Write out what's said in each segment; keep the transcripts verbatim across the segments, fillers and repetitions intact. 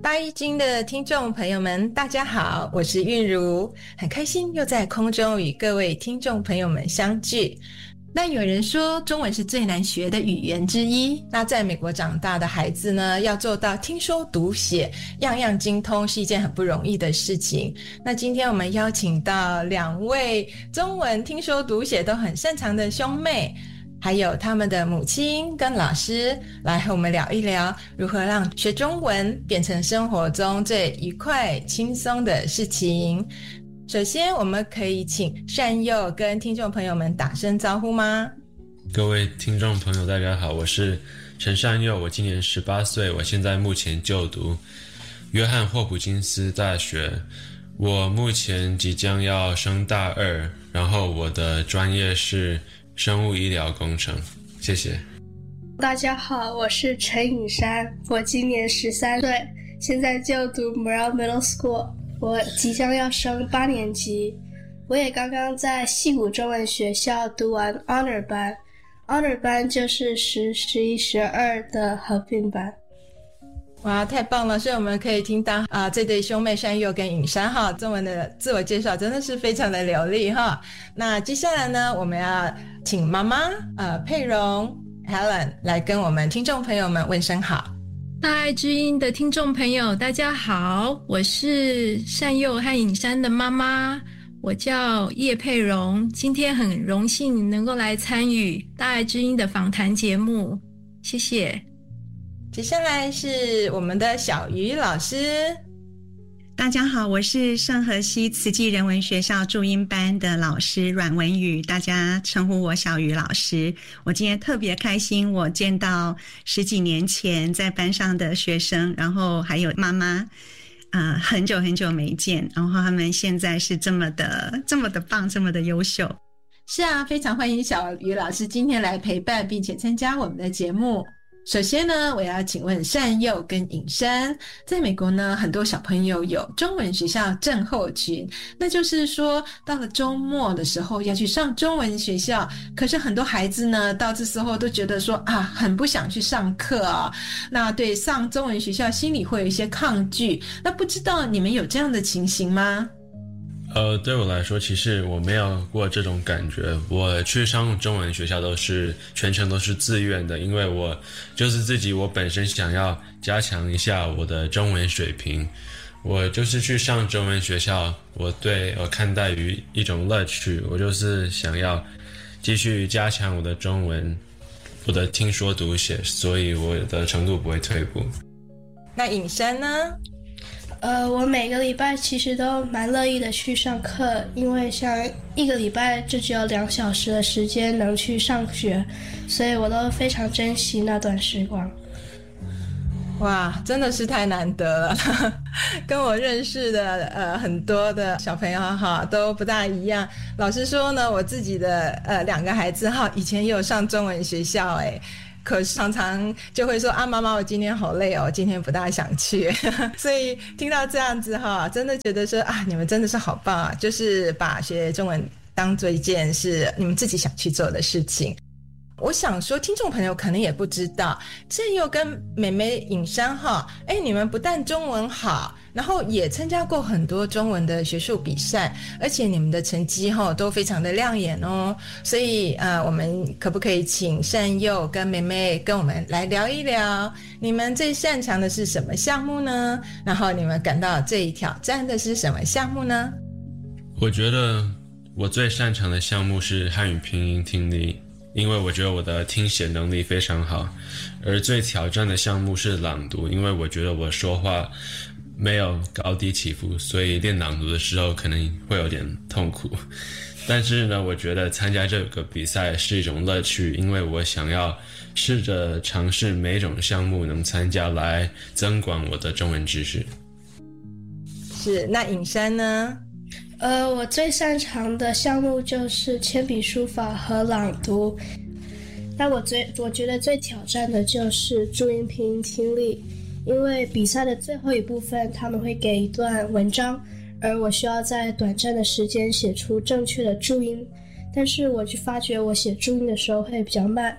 八一金的听众朋友们大家好，我是韵如，很开心又在空中与各位听众朋友们相聚。那有人说中文是最难学的语言之一，那在美国长大的孩子呢，要做到听说读写样样精通是一件很不容易的事情。那今天我们邀请到两位中文听说读写都很擅长的兄妹，还有他们的母亲跟老师来和我们聊一聊如何让学中文变成生活中最愉快轻松的事情。首先我们可以请善佑跟听众朋友们打声招呼吗？ 各位听众朋友大家好，我是陈善佑，我今年十八岁，我现在目前就读约翰霍普金斯大学，我目前即将要升大二，然后我的专业是生物医疗工程。谢谢。 大家好，我是陈颖珊，我今年十三岁，现在就读 Morale Middle School， 我即将要升八年级。我也刚刚在矽谷中文学校读完 Honor 班， Honor 班就是十、十一、十二的合并班。 哇，太棒了！所以我们可以听到啊、呃，这对兄妹善佑跟颖珊哈，中文的自我介绍真的是非常的流利哈。那接下来呢，我们要请妈妈呃佩蓉 Helen 来跟我们听众朋友们问声好。 大爱之音的听众朋友大家好，我是善佑和颖珊的妈妈，我叫叶佩蓉，今天很荣幸能够来参与大爱之音的访谈节目，谢谢。 接下来是我们的小鱼老师。 大家好，我是圣荷西慈济人文学校注音班的老师阮文宇，大家称呼我小鱼老师。我今天特别开心，我见到十几年前在班上的学生，然后还有妈妈呃，很久很久没见，然后他们现在是这么的这么的棒，这么的优秀。 是啊，非常欢迎小鱼老师今天来陪伴并且参加我们的节目。首先呢，我要请问善佑跟颖珊，在美国呢，很多小朋友有中文学校症候群，那就是说到了周末的时候要去上中文学校，可是很多孩子呢到这时候都觉得说啊，很不想去上课啊，那对上中文学校心里会有一些抗拒，那不知道你们有这样的情形吗？ 呃，对我来说，其实我没有过这种感觉。我去上中文学校都是全程都是自愿的，因为我就是自己，我本身想要加强一下我的中文水平。我就是去上中文学校，我对我看待于一种乐趣，我就是想要继续加强我的中文，我的听说读写，所以我的程度不会退步。 那颖珊呢？ 呃，我每个礼拜其实都蛮乐意的去上课，因为像一个礼拜就只有两小时的时间能去上学，所以我都非常珍惜那段时光。 哇，真的是太难得了跟我认识的呃很多的小朋友哈都不大一样。老实说呢，我自己的呃两个孩子哈以前也有上中文学校诶，可是常常就会说啊，妈妈我今天好累哦，我今天不大想去所以听到这样子哈，真的觉得说啊，你们真的是好棒啊，就是把学中文当做一件是你们自己想去做的事情。我想说听众朋友可能也不知道，善佑跟妹妹颖珊哈，哎，你们不但中文好，然后也参加过很多中文的学术比赛，而且你们的成绩哈都非常的亮眼哦。所以呃，我们可不可以请善佑跟妹妹跟我们来聊一聊，你们最擅长的是什么项目呢？然后你们感到最挑战的是什么项目呢？ 我觉得我最擅长的项目是汉语拼音听力，因为我觉得我的听写能力非常好。而最挑战的项目是朗读，因为我觉得我说话没有高低起伏，所以练朗读的时候可能会有点痛苦。但是呢，我觉得参加这个比赛是一种乐趣，因为我想要试着尝试每种项目能参加，来增广我的中文知识。 是，那颖珊呢？ 呃，我最擅长的项目就是铅笔书法和朗读。那我最我觉得最挑战的就是注音拼音听力，因为比赛的最后一部分他们会给一段文章，而我需要在短暂的时间写出正确的注音，但是我就发觉我写注音的时候会比较慢，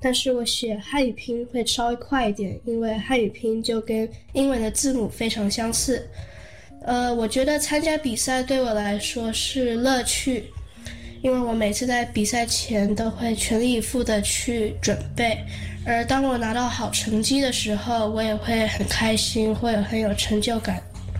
但是我写汉语拼音会稍微快一点，因为汉语拼音就跟英文的字母非常相似。呃，我觉得参加比赛对我来说是乐趣，因为我每次在比赛前都会全力以赴的去准备，而当我拿到好成绩的时候，我也会很开心，会有很有成就感。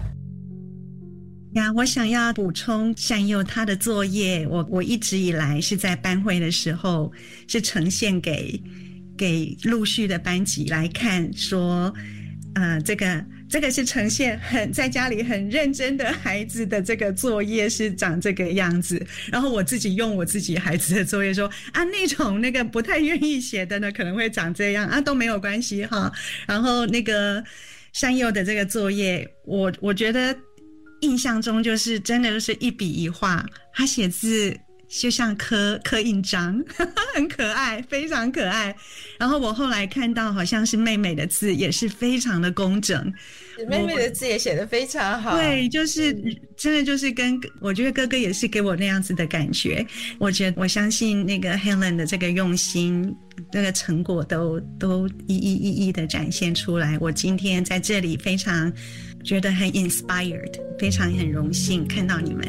呀，我想要补充善佑他的作业，我我一直以来是在班会的时候是呈现给给陆续的班级来看，说呃这个这个是呈现很在家里很认真的孩子的这个作业是长这个样子，然后我自己用我自己孩子的作业说啊，那种那个不太愿意写的呢可能会长这样啊，都没有关系哈。然后那个善佑的这个作业，我我觉得印象中就是真的就是一笔一画，他写字就像刻刻印章很可爱，非常可爱。然后我后来看到好像是妹妹的字也是非常的工整， 妹妹的字也写得非常好。 对，就是真的就是跟我觉得哥哥也是给我那样子的感觉。我觉得我相信那个 Helen 的这个用心，那个成果都都一一一一的展现出来。我今天在这里非常觉得很 inspired， 非常很荣幸看到你们。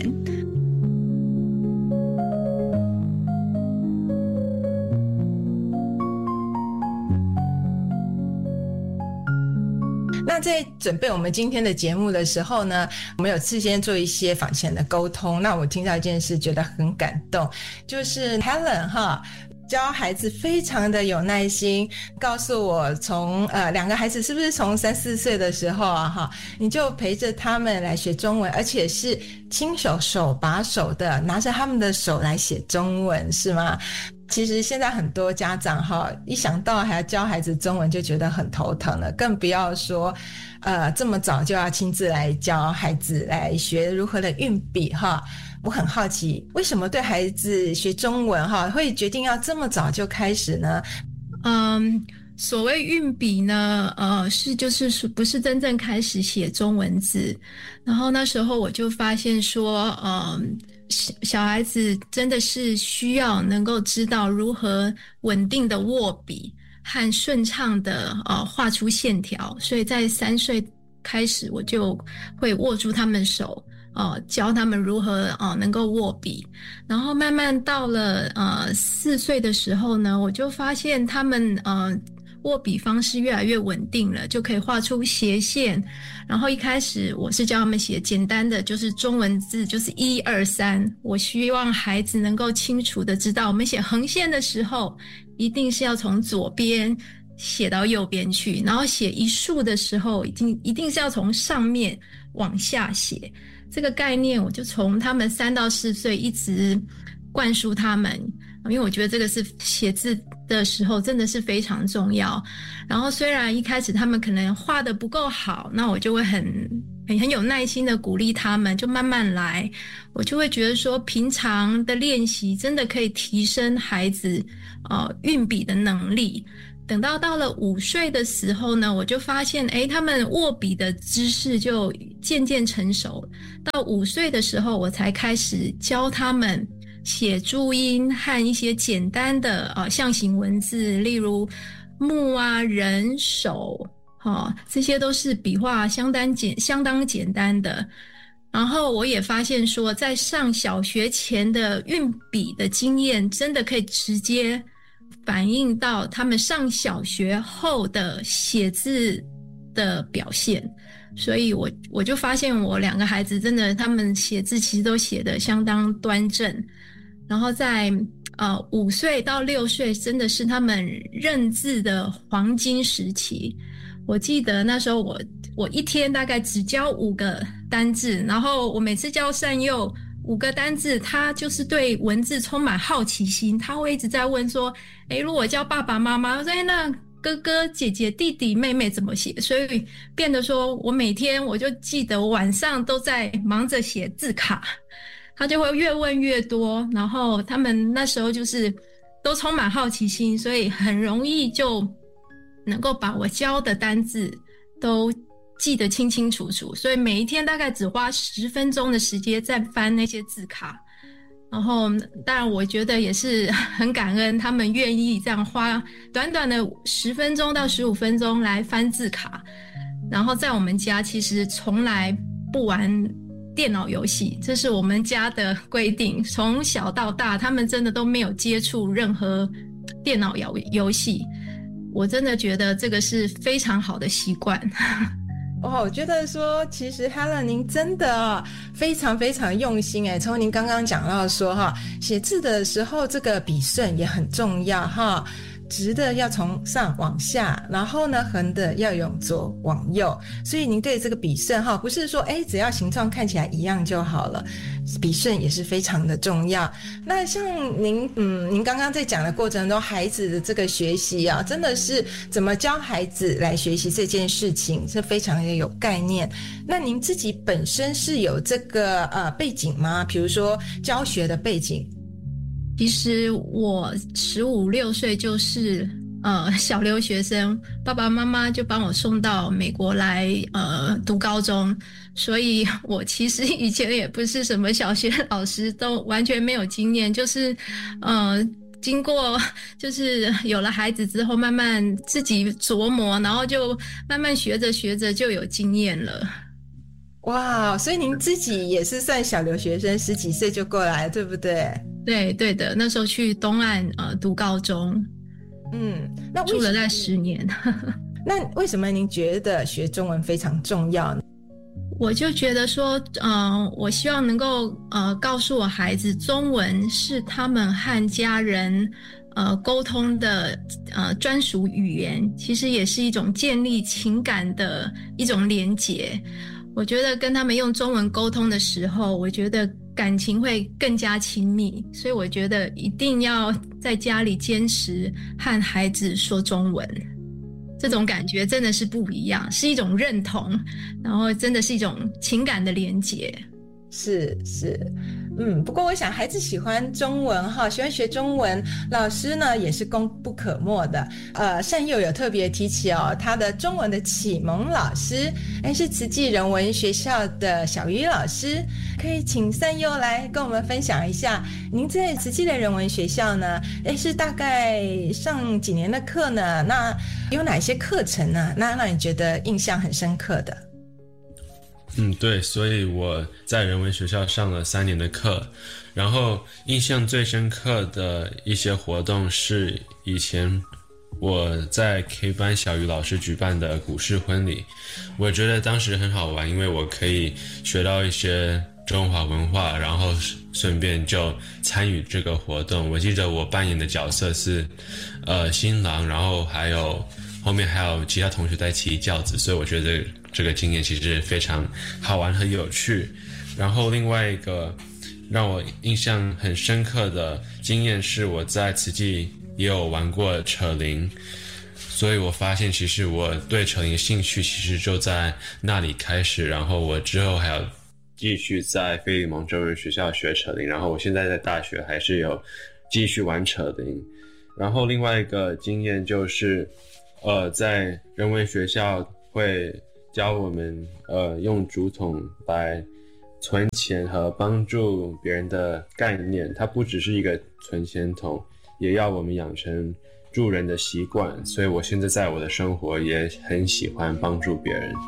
那在准备我们今天的节目的时候呢，我们有事先做一些访前的沟通。那我听到一件事觉得很感动，就是 Helen 哈教孩子非常的有耐心，告诉我从呃两个孩子是不是从三四岁的时候啊哈，你就陪着他们来学中文，而且是亲手手把手的拿着他们的手来写中文，是吗？其实现在很多家长哈，一想到还要教孩子中文就觉得很头疼了，更不要说呃这么早就要亲自来教孩子来学如何的运笔哈。我很好奇，为什么对孩子学中文哈会决定要这么早就开始呢？ 嗯，所谓运笔呢，呃，是就是不是真正开始写中文字，然后那时候我就发现说，嗯。小孩子真的是需要能够知道如何稳定的握笔和顺畅的呃画出线条，所以在三岁开始我就会握住他们手，呃教他们如何呃能够握笔，然后慢慢到了呃四岁的时候呢，我就发现他们呃握笔方式越来越稳定了，就可以画出斜线。然后一开始我是教他们写简单的就是中文字，就是一二三，我希望孩子能够清楚的知道我们写横线的时候一定是要从左边写到右边去，然后写一竖的时候一定一定是要从上面往下写。这个概念我就从他们三到四岁一直灌输他们，因为我觉得这个是写字的时候真的是非常重要。然后虽然一开始他们可能画得不够好，那我就会很很很有耐心的鼓励他们，就慢慢来。我就会觉得说平常的练习真的可以提升孩子呃运笔的能力。等到到了五岁的时候呢，我就发现诶他们握笔的知识就渐渐成熟。到五岁的时候我才开始教他们写注音和一些简单的呃象形文字，例如木啊、人、手，哦，这些都是笔画相当简相当简单的。然后我也发现说，在上小学前的运笔的经验，真的可以直接反映到他们上小学后的写字的表现。所以我我就发现我两个孩子真的他们写字其实都写得相当端正。然后在呃五岁到六岁真的是他们认字的黄金时期。我记得那时候我我一天大概只教五个单字，然后我每次教善佑五个单字，他就是对文字充满好奇心，他会一直在问说，诶，如果教爸爸妈妈，我说诶那哥哥姐姐弟弟妹妹怎么写，所以变得说我每天我就记得晚上都在忙着写字卡。他就会越问越多，然后他们那时候就是都充满好奇心，所以很容易就能够把我教的单字都记得清清楚楚，所以每一天大概只花十分钟的时间在翻那些字卡。 然后当然我觉得也是很感恩他们愿意这样花短短的十分钟到十五分钟来翻字卡。然后在我们家其实从来不玩电脑游戏，这是我们家的规定，从小到大他们真的都没有接触任何电脑游游戏。我真的觉得这个是非常好的习惯。 哦，我觉得说其实 Helen 您真的、哦、非常非常用心耶，从您刚刚讲到说哈，写字的时候这个笔顺也很重要哈，直的要从上往下，然后呢横的要由左往右，所以您对这个笔顺哈，不是说诶只要形状看起来一样就好了，笔顺也是非常的重要。那像您嗯，您刚刚在讲的过程中，孩子的这个学习啊，真的是怎么教孩子来学习这件事情是非常的有概念。那您自己本身是有这个呃背景吗？比如说教学的背景？ 其实我十五六岁就是呃小留学生，爸爸妈妈就帮我送到美国来呃读高中，所以我其实以前也不是什么小学老师，都完全没有经验，就是呃经过就是有了孩子之后慢慢自己琢磨，然后就慢慢学着学着就有经验了。 哇，所以您自己也是算小留学生，十几岁就过来，对不对？ 对对的，那时候去东岸呃读高中， 嗯，那住了在十年。 那为什么您觉得学中文非常重要呢？ 我就觉得说，呃，我希望能够呃告诉我孩子，中文是他们和家人呃沟通的呃专属语言，其实也是一种建立情感的一种连结。我觉得跟他们用中文沟通的时候，我觉得感情会更加亲密，所以我觉得一定要在家里坚持和孩子说中文，这种感觉真的是不一样，是一种认同，然后真的是一种情感的连结。 是是，嗯，不过我想孩子喜欢中文哈，喜欢学中文，老师呢也是功不可没的。呃，善佑有特别提起哦，他的中文的启蒙老师，哎，是慈济人文学校的小鱼老师，可以请善佑来跟我们分享一下，您在慈济的人文学校呢，哎，是大概上几年的课呢？那有哪些课程呢？那让你觉得印象很深刻的？ 嗯，对，所以我在人文学校上了三年的课，然后印象最深刻的一些活动是以前我在 K 班小鱼老师举办的古式婚礼，我觉得当时很好玩，因为我可以学到一些中华文化，然后顺便就参与这个活动。我记得我扮演的角色是呃新郎，然后还有后面还有其他同学在骑轿子，所以我觉得这个经验其实非常好玩很有趣。然后另外一个让我印象很深刻的经验是我在慈济也有玩过扯铃，所以我发现其实我对扯铃的兴趣其实就在那里开始，然后我之后还有继续在菲利蒙中文学校学扯铃，然后我现在在大学还是有继续玩扯铃。然后另外一个经验就是呃，在人文学校会教我们呃用竹筒来存钱和帮助别人的概念，它不只是一个存钱筒，也要我们养成助人的习惯，所以我现在在我的生活也很喜欢帮助别人。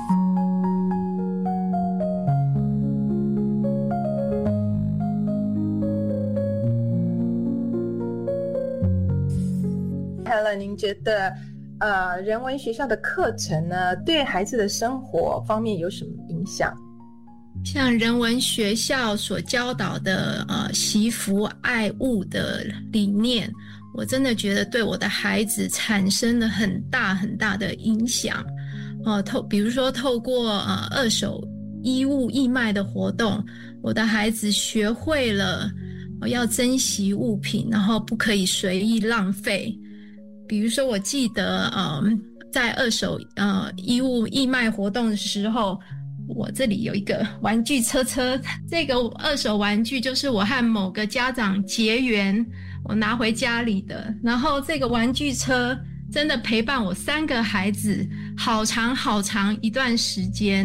Helen， 您觉得呃人文学校的课程呢，对孩子的生活方面有什么影响？ 像人文学校所教导的呃惜福爱物的理念，我真的觉得对我的孩子产生了很大很大的影响。呃，透比如说透过呃二手衣物义卖的活动，我的孩子学会了、呃、要珍惜物品，然后不可以随意浪费。比如说我记得呃在二手呃衣物义卖活动的时候，我这里有一个玩具车车，这个二手玩具就是我和某个家长结缘，我拿回家里的。然后这个玩具车真的陪伴我三个孩子好长好长一段时间。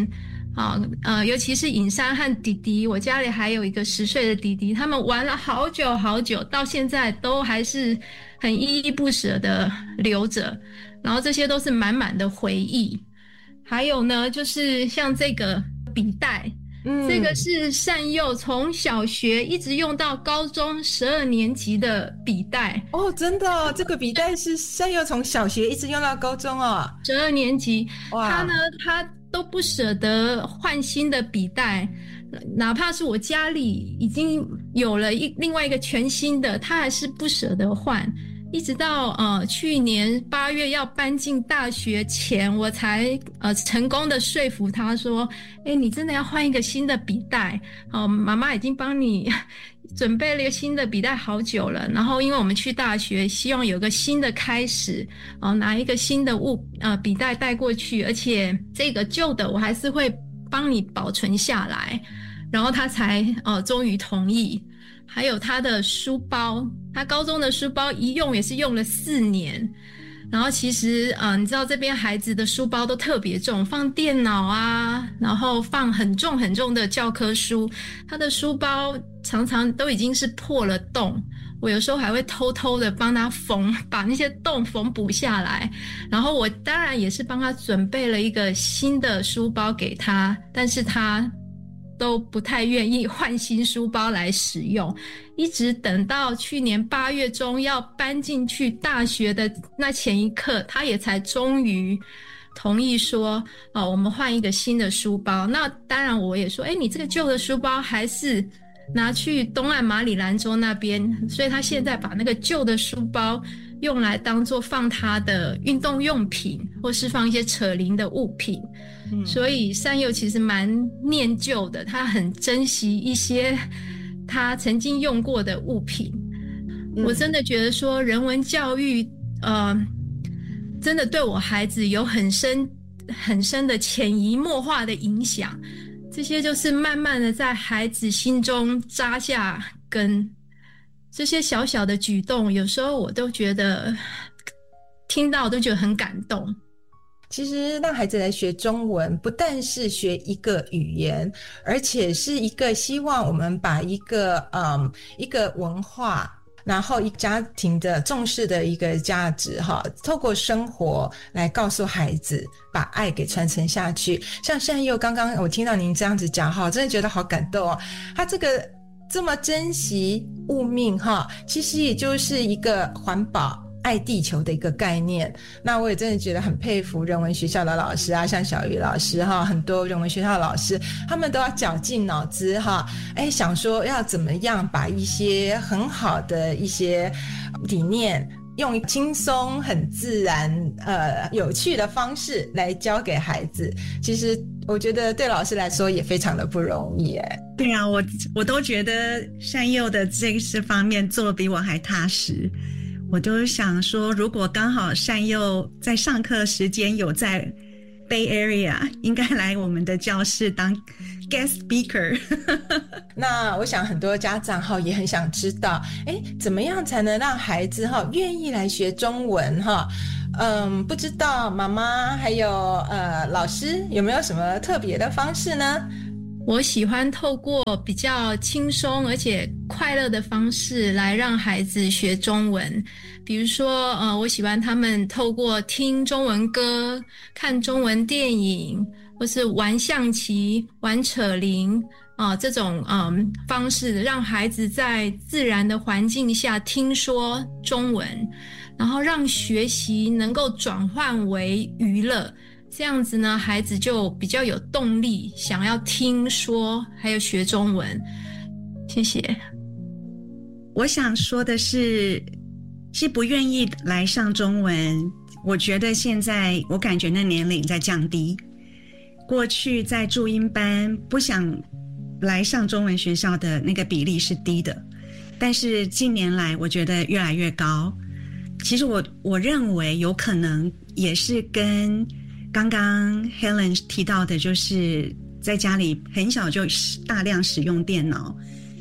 啊，呃，尤其是颖珊和弟弟，我家里还有一个十岁的弟弟，他们玩了好久好久，到现在都还是很依依不舍的留着，然后这些都是满满的回忆。还有呢，就是像这个笔袋，嗯，这个是善佑从小学一直用到高中十二年级的笔袋。 哦，真的哦，这个笔袋是善佑从小学一直用到高中哦， 十二年级。他呢，他都不舍得换新的笔袋，哪怕是我家里已经有了一另外一个全新的，他还是不舍得换。一直到呃去年八月要搬进大学前，我才呃成功的说服他说，诶，你真的要换一个新的笔袋，哦，妈妈已经帮你准备了一个新的笔袋好久了，然后因为我们去大学希望有个新的开始，哦，拿一个新的物呃笔袋带过去，而且这个旧的我还是会帮你保存下来，然后他才呃终于同意。还有他的书包，他高中的书包一用也是用了四年。然后其实呃你知道这边孩子的书包都特别重，放电脑啊，然后放很重很重的教科书，他的书包常常都已经是破了洞，我有时候还会偷偷的帮他缝，把那些洞缝补下来。然后我当然也是帮他准备了一个新的书包给他，但是他都不太愿意换新书包来使用，一直等到去年八月中要搬进去大学的那前一刻，他也才终于同意说，哦，我们换一个新的书包。那当然我也说，诶，你这个旧的书包还是拿去东岸马里兰州那边，所以他现在把那个旧的书包用来当作放他的运动用品，或是放一些扯铃的物品。嗯、所以善佑其实蛮念旧的，他很珍惜一些他曾经用过的物品。嗯、我真的觉得说人文教育呃，真的对我孩子有很深很深的潜移默化的影响，这些就是慢慢的在孩子心中扎下根。这些小小的举动，有时候我都觉得听到都觉得很感动。 其实让孩子来学中文，不但是学一个语言，而且是一个希望我们把一个嗯一个文化，然后一家庭的重视的一个价值哈，透过生活来告诉孩子，把爱给传承下去。像善佑刚刚我听到您这样子讲哈，真的觉得好感动哦。他这个这么珍惜物命哈，其实也就是一个环保爱地球的一个概念。那我也真的觉得很佩服人文学校的老师啊，像小鱼老师哈，很多人文学校的老师，他们都要绞尽脑汁哈，哎，想说要怎么样把一些很好的一些理念，用轻松、很自然、呃有趣的方式来教给孩子。其实我觉得对老师来说也非常的不容易哎。 对啊，我我都觉得善佑的这些方面做得比我还踏实。我都想说，如果刚好善佑在上课时间有在 Bay Area， 应该来我们的教室当 guest speaker。 那我想很多家长哈也很想知道，诶，怎么样才能让孩子哈愿意来学中文哈？嗯，不知道妈妈还有呃老师有没有什么特别的方式呢？ 我喜欢透过比较轻松而且快乐的方式来让孩子学中文。比如说呃，我喜欢他们透过听中文歌、看中文电影，或是玩象棋、玩扯铃啊、呃、这种嗯方式，让孩子在自然的环境下听说中文，然后让学习能够转换为娱乐。这样子呢，孩子就比较有动力想要听说还有学中文。谢谢。 我想说的是，是不愿意来上中文，我觉得现在我感觉那年龄在降低。过去在注音班不想来上中文学校的那个比例是低的，但是近年来我觉得越来越高。其实我我认为有可能也是跟刚刚 Helen 提到的，就是在家里很小就大量使用电脑，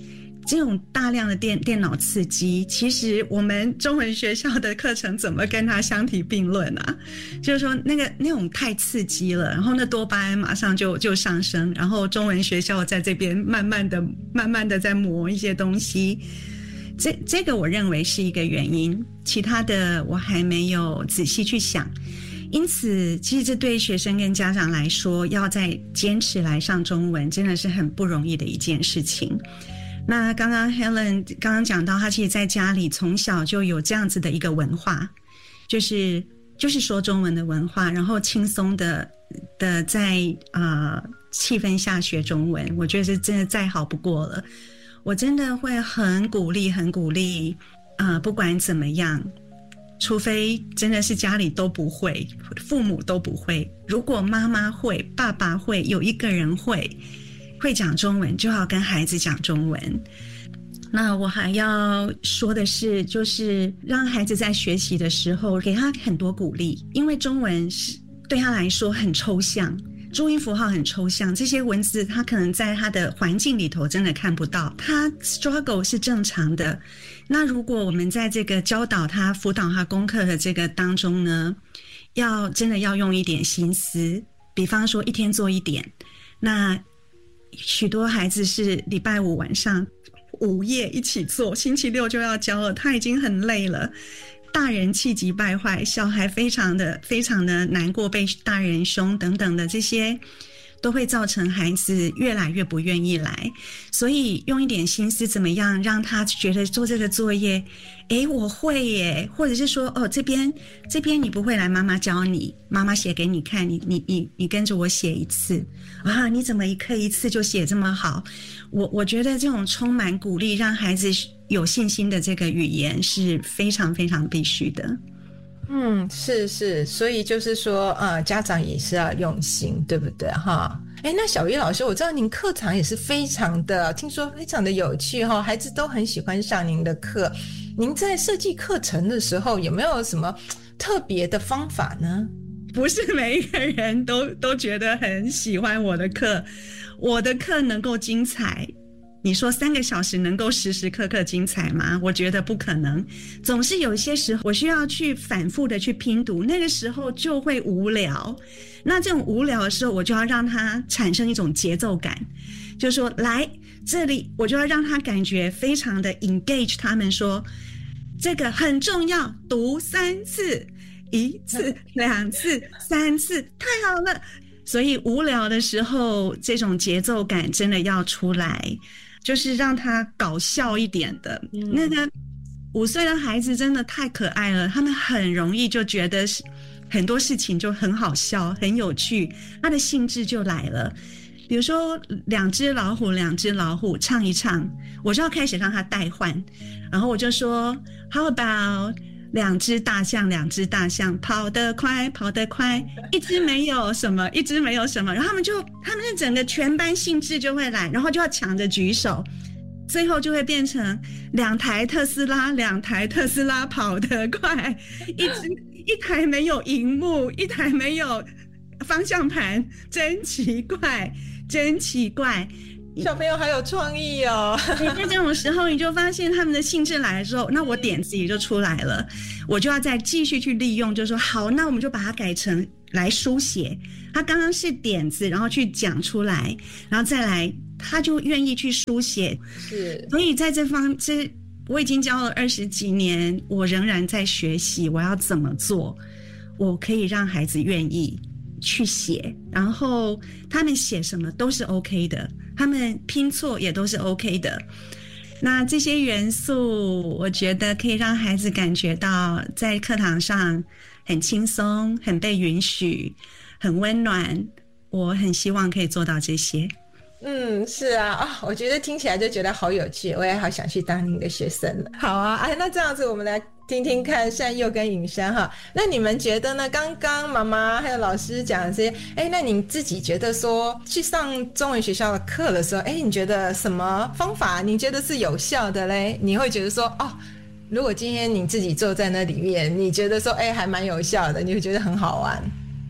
这种大量的电电脑刺激，其实我们中文学校的课程怎么跟它相提并论啊？就是说那个那种太刺激了，然后那多巴胺马上就就上升，然后中文学校在这边慢慢的慢慢的在磨一些东西，这这个我认为是一个原因，其他的我还没有仔细去想。因此其实这对学生跟家长来说，要再坚持来上中文真的是很不容易的一件事情。那刚刚 Helen 刚刚讲到，她其实在家里从小就有这样子的一个文化，就是就是说中文的文化，然后轻松的的在呃气氛下学中文，我觉得是真的再好不过了。我真的会很鼓励很鼓励呃不管怎么样，除非真的是家里都不会，父母都不会，如果妈妈会，爸爸会，有一个人会会讲中文，就要跟孩子讲中文。那我还要说的是，就是让孩子在学习的时候给他很多鼓励，因为中文是对他来说很抽象，注音符号很抽象，这些文字他可能在他的环境里头真的看不到，他 struggle 是正常的。那如果我们在这个教导他辅导他功课的这个当中呢，要真的要用一点心思，比方说一天做一点，那许多孩子是礼拜五晚上午夜一起做，星期六就要教了，他已经很累了，大人气急败坏，小孩非常的非常的难过，被大人凶等等的，这些都会造成孩子越来越不愿意来。所以用一点心思，怎么样让他觉得做这个作业，诶我会耶，或者是说哦这边这边你不会来，妈妈教你，妈妈写给你看，你你你你跟着我写一次啊，你怎么一课一次就写这么好？我我觉得这种充满鼓励让孩子有信心的这个语言是非常非常必须的。 嗯，是是，所以就是说呃家长也是要用心，对不对哈？哎，那小鱼老师，我知道您课堂也是非常的，听说非常的有趣哈，孩子都很喜欢上您的课。您在设计课程的时候有没有什么特别的方法呢？ 不是每一个人都都觉得很喜欢我的课，我的课能够精彩，你说三个小时能够时时刻刻精彩吗？我觉得不可能，总是有些时候我需要去反复的去拼读，那个时候就会无聊。那这种无聊的时候，我就要让它产生一种节奏感，就是说来这里我就要让他感觉非常的 engage， 他们说这个很重要，读三次，一次两次三次，太好了。所以无聊的时候这种节奏感真的要出来，就是让他搞笑一点的、嗯、那个五岁的孩子真的太可爱了，他们很容易就觉得很多事情就很好笑很有趣，他的兴致就来了。比如说两只老虎两只老虎唱一唱，我就要开始让他代换，然后我就说 How about 两只大象两只大象跑得快跑得快，一只没有什么一只没有什么，然后他们就他们的整个全班兴致就会来，然后就要抢着举手，最后就会变成两台特斯拉两台特斯拉跑得快，一只一台没有萤幕一台没有方向盘，真奇怪真奇怪。 小朋友好有创意哦。 在这种时候你就发现他们的兴致来的时候，那我点子也就出来了，我就要再继续去利用，就说好，那我们就把它改成来书写，他刚刚是点子然后去讲出来，然后再来他就愿意去书写。 是， 所以在这方这我已经教了二十几年，我仍然在学习我要怎么做我可以让孩子愿意去写，然后他们写什么都是 OK 的，他们拼错也都是 OK 的。那这些元素我觉得可以让孩子感觉到在课堂上很轻松很被允许很温暖，我很希望可以做到这些。 嗯，是啊，啊，我觉得听起来就觉得好有趣，我也好想去当您的学生了。好啊，哎，那这样子我们来听听看善佑跟颖珊哈，那你们觉得呢？刚刚妈妈还有老师讲的这些，哎，那你自己觉得说去上中文学校的课的时候，哎，你觉得什么方法你觉得是有效的嘞？你会觉得说，哦，如果今天你自己坐在那里面，你觉得说，哎，还蛮有效的，你会觉得很好玩。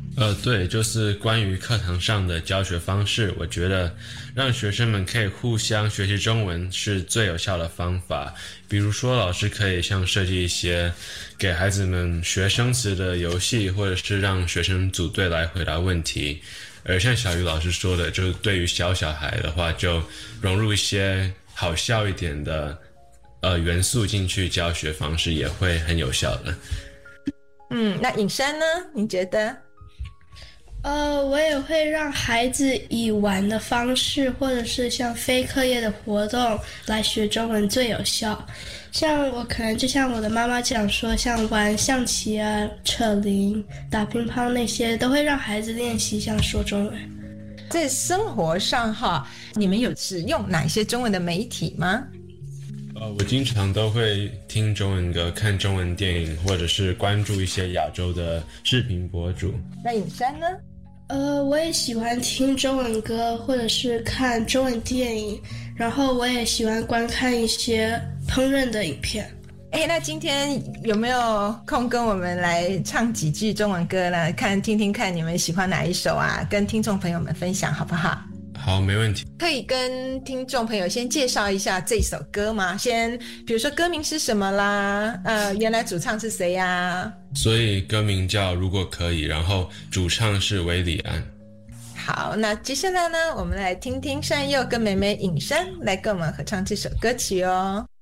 呃，对，就是关于课堂上的教学方式，我觉得让学生们可以互相学习中文是最有效的方法。比如说，老师可以像设计一些给孩子们学生词的游戏，或者是让学生组队来回答问题。而像小鱼老师说的，就是对于小小孩的话，就融入一些好笑一点的呃元素进去，教学方式也会很有效的。 嗯，那颖珊呢？你觉得？ 呃，我也会让孩子以玩的方式，或者是像非课业的活动来学中文最有效。像我可能就像我的妈妈讲说，像玩象棋啊、扯铃、打乒乓那些，都会让孩子练习像说中文。 在生活上哈，你们有使用哪些中文的媒体吗？ 呃，我经常都会听中文歌、看中文电影，或者是关注一些亚洲的视频博主。 那颖珊呢？ 呃，我也喜欢听中文歌，或者是看中文电影，然后我也喜欢观看一些烹饪的影片。 哎，那今天有没有空跟我们来唱几句中文歌呢？看听听看你们喜欢哪一首啊？跟听众朋友们分享好不好？ 好，没问题。 可以跟听众朋友先介绍一下这首歌吗？先比如说歌名是什么啦，呃，原来主唱是谁呀、啊？ 所以歌名叫《如果可以》，然后主唱是韦礼安。 好，那接下来呢，我们来听听善佑跟妹妹颖珊来跟我们合唱这首歌曲哦。